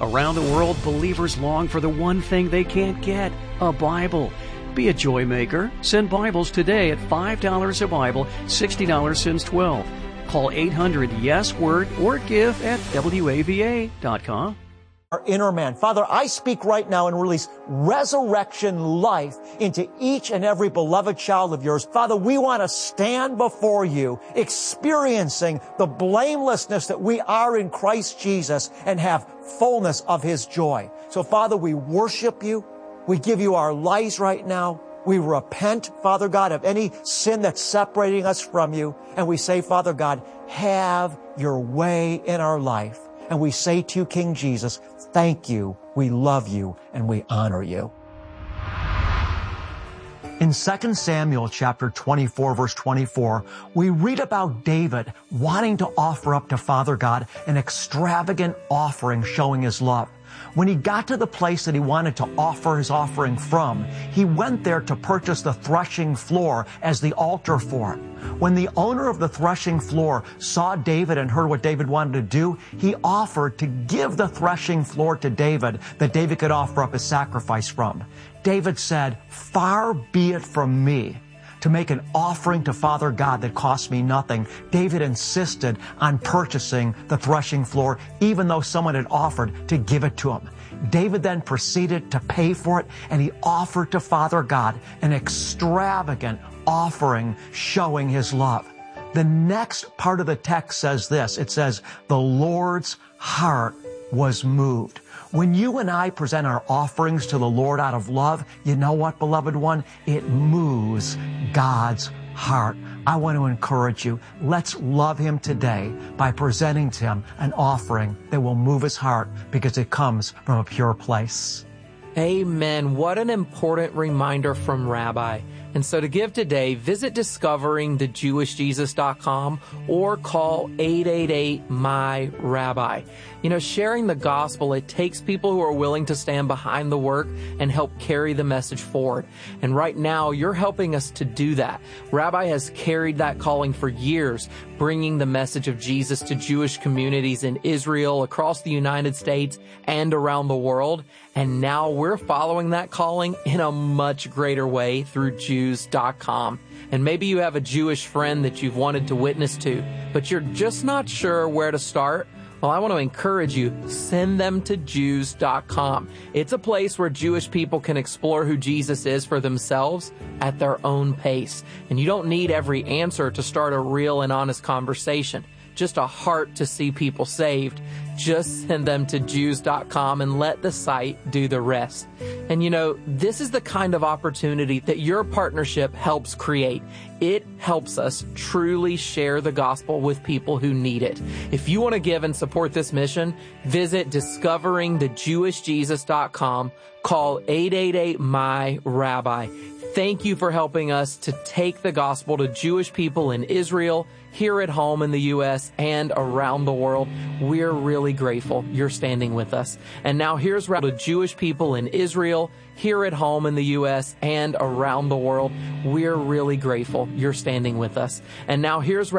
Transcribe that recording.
Around the world, believers long for the one thing they can't get, a Bible. Be a joy maker. Send Bibles today at $5 a Bible, $60 since 12. Call 800-YES-WORD or give at WAVA.com. Our inner man. Father, I speak right now and release resurrection life into each and every beloved child of yours. Father, we want to stand before you, experiencing the blamelessness that we are in Christ Jesus and have fullness of His joy. So, Father, we worship you. We give you our lives right now. We repent, Father God, of any sin that's separating us from you. And we say, Father God, have your way in our life. And we say to you, King Jesus, thank you, we love you, and we honor you. In 2 Samuel chapter 24, verse 24, we read about David wanting to offer up to Father God an extravagant offering showing his love. When he got to the place that he wanted to offer his offering from, he went there to purchase the threshing floor as the altar for it. When the owner of the threshing floor saw David and heard what David wanted to do, he offered to give the threshing floor to David that David could offer up his sacrifice from. David said, "Far be it from me to make an offering to Father God that cost me nothing." David insisted on purchasing the threshing floor, even though someone had offered to give it to him. David then proceeded to pay for it, and he offered to Father God an extravagant offering showing his love. The next part of the text says this. It says, "The Lord's heart was moved." When you and I present our offerings to the Lord out of love, you know what, beloved one? It moves God's heart. I want to encourage you. Let's love Him today by presenting to Him an offering that will move His heart because it comes from a pure place. Amen. What an important reminder from Rabbi. And so to give today, visit discoveringthejewishjesus.com or call 888-MY-RABBI. You know, sharing the gospel, it takes people who are willing to stand behind the work and help carry the message forward. And right now, you're helping us to do that. Rabbi has carried that calling for years, bringing the message of Jesus to Jewish communities in Israel, across the United States, and around the world. And now we're following that calling in a much greater way through Jews.com. And maybe you have a Jewish friend that you've wanted to witness to, but you're just not sure where to start. Well, I want to encourage you, send them to Jews.com. It's a place where Jewish people can explore who Jesus is for themselves at their own pace. And you don't need every answer to start a real and honest conversation, just a heart to see people saved. Just send them to Jews.com and let the site do the rest. And you know, this is the kind of opportunity that your partnership helps create. It helps us truly share the gospel with people who need it. If you want to give and support this mission, visit discoveringthejewishjesus.com. Call 888-MY-RABBI. Thank you for helping us to take the gospel to Jewish people in Israel, here at home in the U.S., and around the world. We're really grateful you're standing with us. And now here's to Jewish people in Israel, here at home in the U.S., and around the world. We're really grateful you're standing with us. And now here's